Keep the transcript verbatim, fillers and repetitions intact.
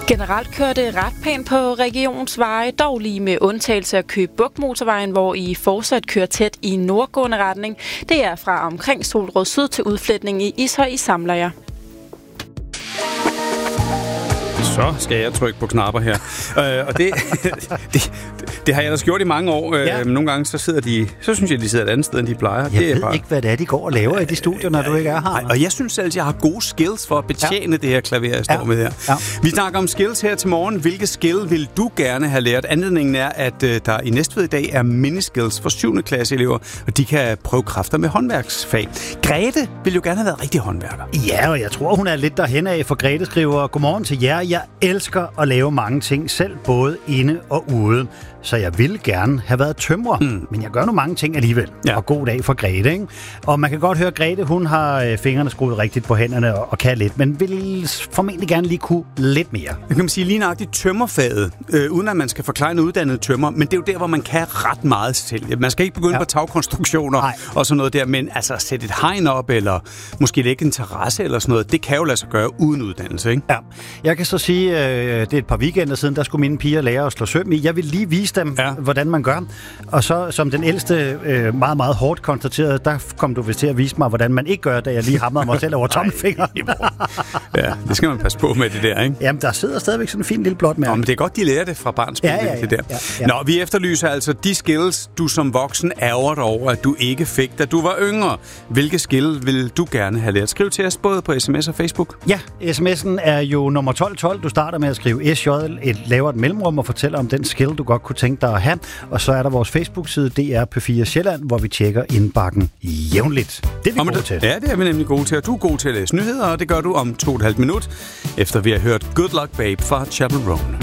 Generelt kører det ret pænt på regionsveje, dog lige med undtagelse af Køge Bugt motorvejen, hvor I fortsat kører tæt i nordgående retning. Det er fra omkring Solrød Syd til udfletning i Ishøj i Samlejer. Så skal jeg trykke på knapper her. øh, og det, det, det har jeg ellers gjort i mange år. Ja. Øh, nogle gange så sidder de, så synes jeg, de sidder et andet sted, end de plejer. Jeg det er ved bare... ikke, hvad det er, de går og laver i de studier, når du ikke er her. Nej, og jeg synes selv, at jeg har gode skills for at betjene ja. det her klaver, jeg står ja. med her. Ja. Vi snakker om skills her til morgen. Hvilke skill vil du gerne have lært? Anledningen er, at uh, der i Næstved i dag er miniskills for syvende klasse elever, og de kan prøve kræfter med håndværksfag. Grete vil jo gerne have været rigtig håndværker. Ja, og jeg tror, hun er lidt derhen af, for Grete skriver: godmorgen til jer. Jeg elsker at lave mange ting selv, både inde og ude. Så jeg ville gerne have været tømrer, mm. men jeg gør nu mange ting alligevel. Ja. Og god dag for Grete, ikke? Og man kan godt høre, at Grete, hun har øh, fingrene skruet rigtigt på hænderne og, og kan lidt, men vil formentlig gerne lige kunne lidt mere. Jeg kan man sige lige nøjagtigt tømmerfaget, øh, uden at man skal forklare en uddannet tømrer, men det er jo der, hvor man kan ret meget selv. Man skal ikke begynde ja. på tagkonstruktioner Nej. og sådan noget der, men altså at sætte et hegn op, eller måske lægge en terrasse eller sådan noget, det kan jo lade sig gøre uden uddannelse, ikke? Ja. Jeg kan så sige, øh, det er et par weekender siden, der skulle mine piger lære at slå søm i. Jeg vil lige vise dem, ja. hvordan man gør. Og så, som den ældste øh, meget, meget hårdt konstaterede, der kom du vist til at vise mig, hvordan man ikke gør, da jeg lige hamrede mig selv over tommelfingeren. Ja, det skal man passe på med det der, ikke? Jamen, der sidder stadigvæk sådan en fin lille blåt mærke. Nå, men det er godt, de lærer det fra barnsben, ja, ja, ja, det der. Ja, ja. Nå, vi efterlyser altså de skills, du som voksen ærger dig over, at du ikke fik, da du var yngre. Hvilke skill vil du gerne have lært? Skriv til os både på sms og Facebook. Ja, sms'en er jo nummer tolv tolv. Du starter med at skrive S J, et, laver et mellemrum og fortæller om den skill, du godt kunne tænke dig at have. Og så er der vores Facebook-side, D R P fire Sjælland, hvor vi tjekker indbakken jævnligt. Det er vi gode til. Ja, det er vi nemlig gode til. Du er god til at læse nyheder, og det gør du om to og et halvt minut, efter vi har hørt Good Luck Babe fra Chapel Roan.